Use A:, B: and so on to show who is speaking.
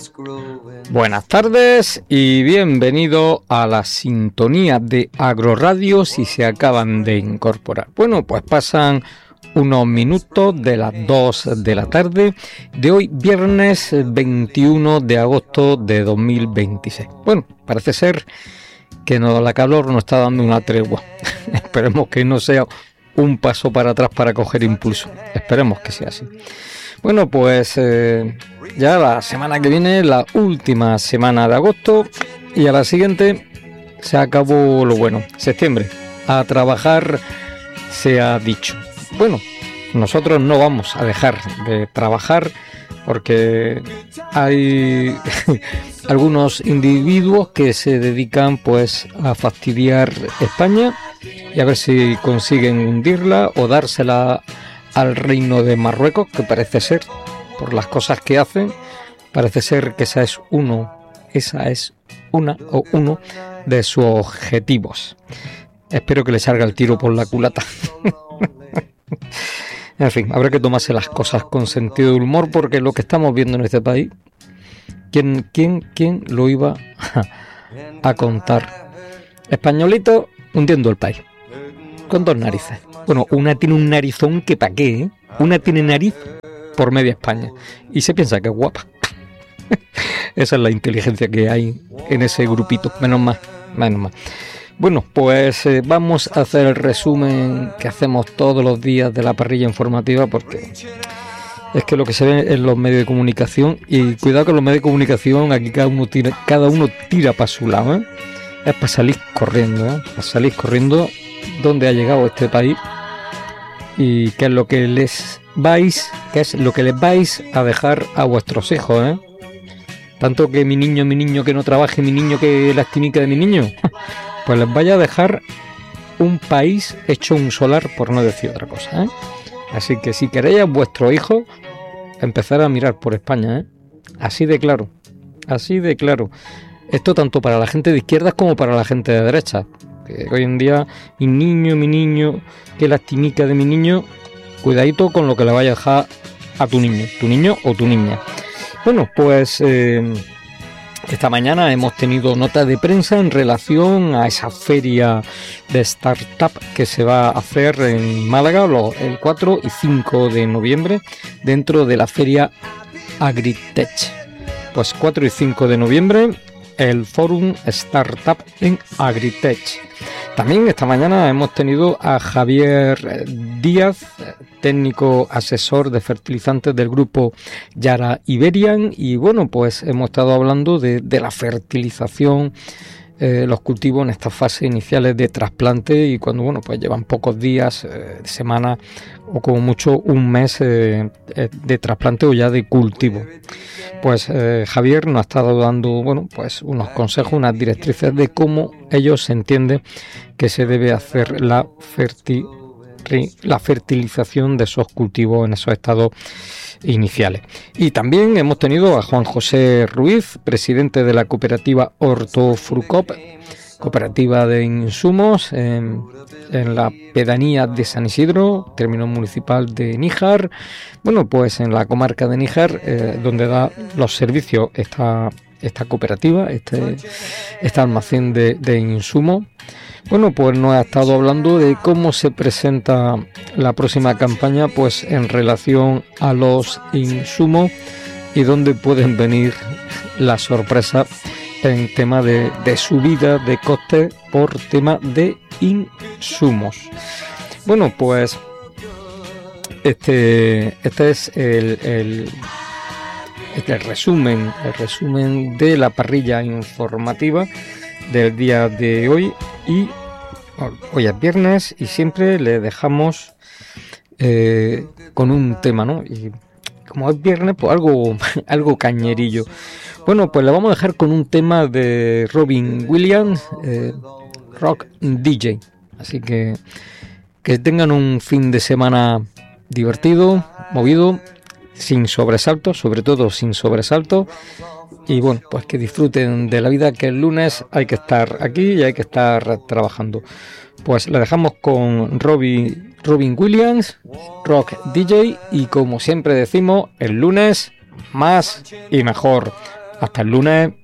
A: Buenas tardes y bienvenido a la sintonía de Agroradio si se acaban de incorporar. Bueno, pues pasan unos minutos de las 2 de la tarde de hoy, viernes 21 de agosto de 2026. Bueno, parece ser que la calor nos está dando una tregua. Esperemos que no sea un paso para atrás para coger impulso. Esperemos que sea así. Bueno, pues ya la semana que viene, la última semana de agosto, y a la siguiente se acabó lo bueno, septiembre. A trabajar se ha dicho. Bueno, nosotros no vamos a dejar de trabajar porque hay algunos individuos que se dedican pues a fastidiar España y a ver si consiguen hundirla o dársela al reino de Marruecos, que parece ser, por las cosas que hacen, parece ser que esa es uno de sus objetivos. Espero que le salga el tiro por la culata. En fin, habrá que tomarse las cosas con sentido de humor, porque lo que estamos viendo en este país, ¿quién lo iba a contar? Españolito hundiendo el país, con dos narices. Bueno, una tiene un narizón que pa' qué, ¿eh? Una tiene nariz por media España y se piensa que es guapa. Esa es la inteligencia que hay en ese grupito, menos mal. Bueno, pues vamos a hacer el resumen que hacemos todos los días de la parrilla informativa, porque es que lo que se ve en los medios de comunicación, y cuidado con los medios de comunicación, aquí cada uno tira para su lado, ¿eh? Es para salir corriendo, dónde ha llegado este país y qué es lo que les vais a dejar a vuestros hijos, ¿eh? Tanto que mi niño que no trabaje, mi niño que lastimica de mi niño, pues les vaya a dejar un país hecho un solar, por no decir otra cosa, ¿eh? Así que si queréis a vuestros hijos, empezar a mirar por España, ¿eh? Así de claro. Esto tanto para la gente de izquierdas como para la gente de derecha. Que hoy en día, mi niño, que lastimica de mi niño, cuidadito con lo que le vaya a dejar a tu niño o tu niña. Bueno, pues esta mañana hemos tenido nota de prensa en relación a esa feria de startup que se va a hacer en Málaga el 4 y 5 de noviembre dentro de la feria Agritech. Pues 4 y 5 de noviembre el Fórum Startup en Agritech. También esta mañana hemos tenido a Javier Díaz, técnico asesor de fertilizantes del grupo Yara Iberian, y bueno, pues hemos estado hablando de la fertilización, los cultivos en estas fases iniciales de trasplante, y cuando pues llevan pocos días, semanas o como mucho un mes de trasplante o ya de cultivo. Pues Javier nos ha estado dando pues unos consejos, unas directrices de cómo ellos entienden que se debe hacer la fertilización de esos cultivos en esos estados iniciales. Y también hemos tenido a Juan José Ruiz, presidente de la cooperativa Hortofrucop, cooperativa de insumos en la pedanía de San Isidro, término municipal de Níjar, pues en la comarca de Níjar, donde da los servicios esta cooperativa, este almacén de insumos. Pues nos ha estado hablando de cómo se presenta la próxima campaña, pues en relación a los insumos y dónde pueden venir las sorpresas en tema de subida de costes por tema de insumos. Pues este es el resumen de la parrilla informativa del día de hoy. Y hoy es viernes y siempre le dejamos con un tema, ¿no? Y como es viernes, pues algo cañerillo. Pues le vamos a dejar con un tema de Robin Williams, Rock DJ. Así que tengan un fin de semana divertido, movido, sin sobresaltos, sobre todo sin sobresaltos. Y pues que disfruten de la vida, que el lunes hay que estar aquí y hay que estar trabajando. Pues le dejamos con Robin Williams, Rock DJ, y como siempre decimos, el lunes más y mejor. Hasta el lunes.